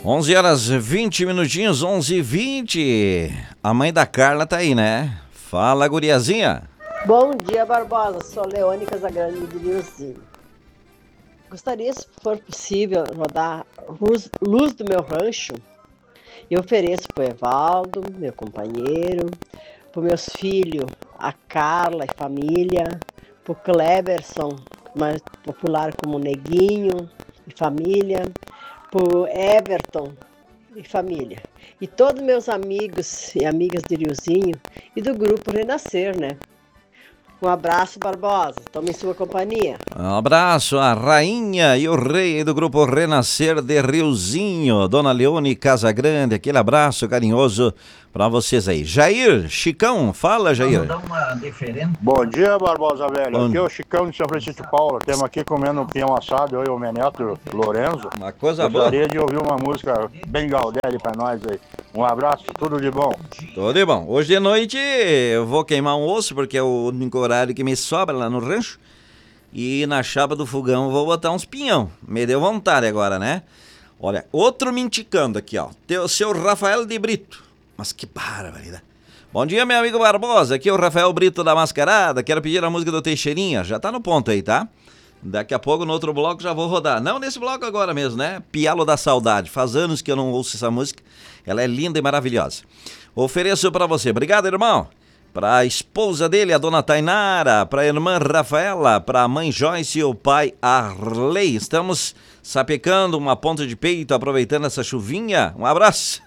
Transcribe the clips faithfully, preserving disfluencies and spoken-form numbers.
onze horas vinte minutinhos, onze e vinte. A mãe da Carla tá aí, né? Fala, guriazinha. Bom dia, Barbosa. Sou Leone Casagrande de Riozinho. Gostaria, se for possível, rodar Luz, Luz do Meu Rancho. E ofereço para o Evaldo, meu companheiro, para meus filhos, a Carla e família, para o Cleberson, mais popular como Neguinho e família, para o Everton e família. E todos meus amigos e amigas de Riozinho e do grupo Renascer, né? Um abraço, Barbosa. Tome sua companhia. Um abraço à rainha e o rei do grupo Renascer de Riozinho, Dona Leone Casagrande. Aquele abraço carinhoso pra vocês aí. Jair, Chicão, fala, Jair. Bom dia, Barbosa Velho. Bom... Aqui é o Chicão de São Francisco de Paula. Estamos aqui comendo um pinhão assado, eu e o Meneto Lorenzo. Uma coisa boa. Gostaria de ouvir uma música bem Galdério pra nós aí. Um abraço, tudo de bom. Tudo de bom. Hoje de noite eu vou queimar um osso, porque é o único horário que me sobra lá no rancho. E na chapa do fogão eu vou botar uns pinhão. Me deu vontade agora, né? Olha, outro me indicando aqui, ó. O seu Rafael de Brito. Mas que barbaridade. Bom dia, meu amigo Barbosa. Aqui é o Rafael Brito da Mascarada. Quero pedir a música do Teixeirinha. Já tá no ponto aí, tá? Daqui a pouco, no outro bloco, já vou rodar. Não nesse bloco agora mesmo, né? Pialo da Saudade. Faz anos que eu não ouço essa música. Ela é linda e maravilhosa. Ofereço pra você. Obrigado, irmão. Pra esposa dele, a dona Tainara. Pra irmã Rafaela. Pra mãe Joyce e o pai Arley. Estamos sapecando uma ponta de peito, aproveitando essa chuvinha. Um abraço.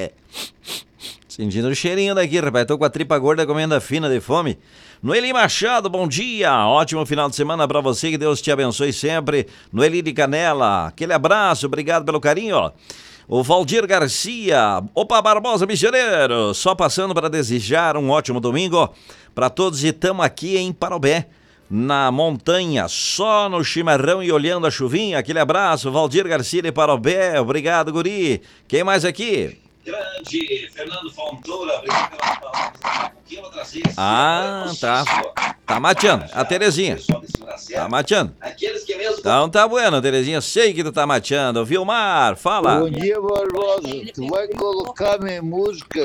Sentindo o cheirinho daqui, rapaz. Tô com a tripa gorda comendo a fina de fome. Noeli Machado, bom dia. Ótimo final de semana pra você. Que Deus te abençoe sempre. Noeli de Canela, aquele abraço. Obrigado pelo carinho. O Valdir Garcia. Opa, Barbosa Missioneiro. Só passando para desejar um ótimo domingo pra todos. E tamo aqui em Parobé, na montanha, só no chimarrão e olhando a chuvinha. Aquele abraço, Valdir Garcia de Parobé. Obrigado, guri. Quem mais aqui? Grande Fernando Fontoura, obrigado pela palavra. Ah, tá. Tá mateando. A Terezinha. Tá mateando. Então tá bueno, Terezinha. Sei que tu tá mateando. Vilmar, fala. Bom dia, Barbosa. Tu vai colocar minha música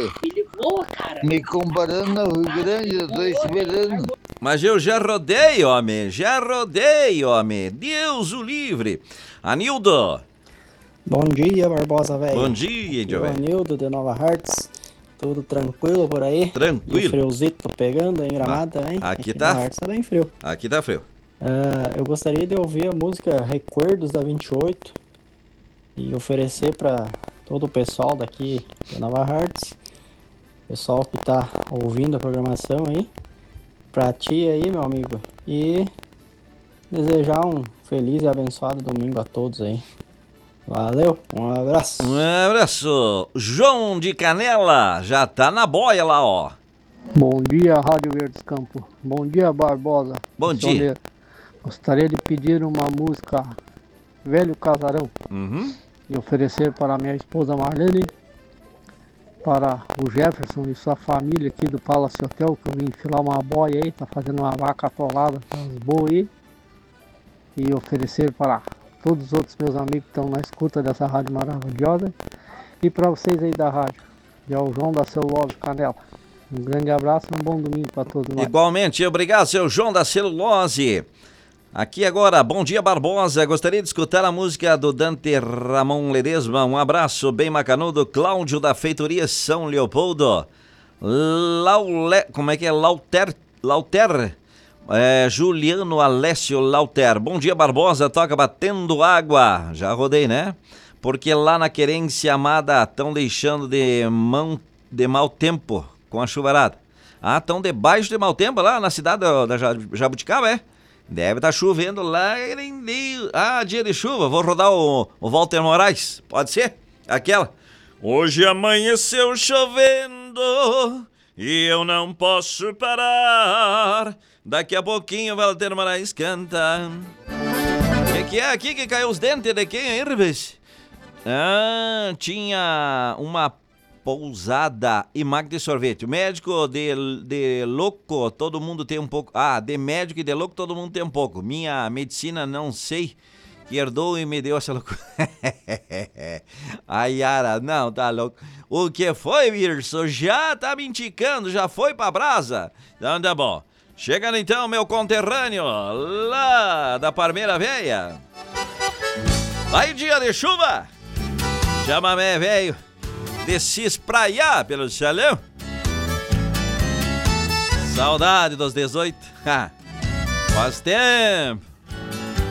me comparando ao Rio Grande, eu tô esperando. Mas eu já rodei, homem. Já rodei, homem. Deus o livre. Anildo. Bom dia, Barbosa, velho. Bom dia, João. Anildo de Nova Hartz. Tudo tranquilo por aí? Tranquilo. E friozito pegando em Gramado também. Aqui, aqui tá. Nova Hartz tá bem frio. Aqui tá frio. Uh, eu gostaria de ouvir a música Recuerdos da vinte e oito e oferecer para todo o pessoal daqui de Nova Hartz, pessoal que tá ouvindo a programação aí, pra ti aí, meu amigo, e desejar um feliz e abençoado domingo a todos aí. Valeu, um abraço. Um abraço. João de Canela, já tá na boia lá, ó. Bom dia, Rádio Verdes Campo. Bom dia, Barbosa. Bom dia. Gostaria de pedir uma música Velho Casarão. Uhum. E oferecer para minha esposa Marlene, para o Jefferson e sua família aqui do Palace Hotel, que eu vim enfilar uma boia aí, tá fazendo uma vaca atolada com as boas aí. E oferecer para todos os outros meus amigos que estão na escuta dessa rádio maravilhosa. E para vocês aí da rádio. E ao João da Celulose Canela. Um grande abraço e um bom domingo para todos nós. Igualmente, obrigado, seu João da Celulose. Aqui agora, bom dia, Barbosa. Gostaria de escutar a música do Dante Ramon Ledesma. Um abraço bem macanudo. Cláudio da Feitoria São Leopoldo. Laule... Como é que é? Lauter... Lauter... É, Juliano Alessio Lauter. Bom dia, Barbosa. Toca Batendo Água. Já rodei, né? Porque lá na Querência Amada estão deixando de, mão, de mau tempo com a chuvarada. Ah, estão debaixo de mau tempo lá na cidade da Jabuticaba, é? Deve estar tá chovendo lá. Ah, dia de chuva. Vou rodar o, o Walter Moraes. Pode ser? Aquela. Hoje amanheceu chovendo e eu não posso parar. Daqui a pouquinho o Walter Moraes canta. O que, que é aqui que caiu os dentes de quem, Irves? Ah, tinha uma pousada e máquina de sorvete. O médico de, de louco, todo mundo tem um pouco. Ah, de médico e de louco, todo mundo tem um pouco. Minha medicina, não sei, que herdou e me deu essa loucura. A Yara, não, tá louco. O que foi, Wilson? Já tá me indicando, já foi pra brasa? Então tá bom. Chegando então, meu conterrâneo, lá da Parmeira Velha. Vai dia de chuva. Chamamé velho de se espraiar pelo salão. Saudade dos dezoito. Faz tempo.